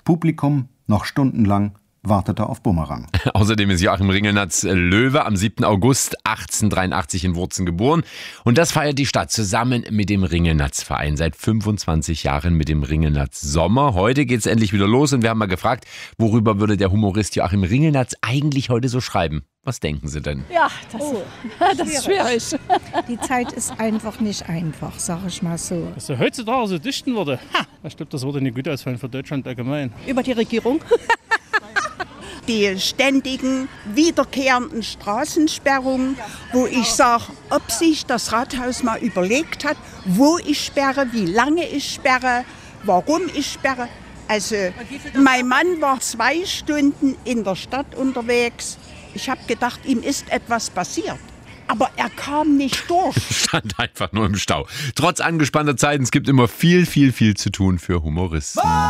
Publikum noch stundenlang wartete auf Bumerang. Außerdem ist Joachim Ringelnatz Löwe am 7. August 1883 in Wurzen geboren. Und das feiert die Stadt zusammen mit dem Ringelnatz-Verein. Seit 25 Jahren mit dem Ringelnatz Sommer. Heute geht's endlich wieder los und wir haben mal gefragt, worüber würde der Humorist Joachim Ringelnatz eigentlich heute so schreiben? Was denken Sie denn? Ja, das ist schwierig. Die Zeit ist einfach nicht einfach, sag ich mal so. Dass er heutzutage so dichten würde, ich glaube, das würde nicht gut ausfallen für Deutschland allgemein. Über die Regierung. Die ständigen, wiederkehrenden Straßensperrungen, wo ich sage, ob sich das Rathaus mal überlegt hat, wo ich sperre, wie lange ich sperre, warum ich sperre. Also, mein Mann war 2 Stunden in der Stadt unterwegs. Ich habe gedacht, ihm ist etwas passiert. Aber er kam nicht durch. Stand einfach nur im Stau. Trotz angespannter Zeiten, es gibt immer viel zu tun für Humoristen.